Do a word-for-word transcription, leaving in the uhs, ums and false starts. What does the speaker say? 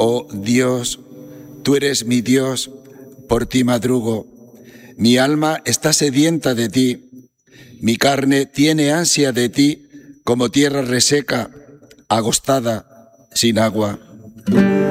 Oh Dios, tú eres mi Dios, por ti madrugo. Mi alma está sedienta de ti, mi carne tiene ansia de ti como tierra reseca, agostada, sin agua.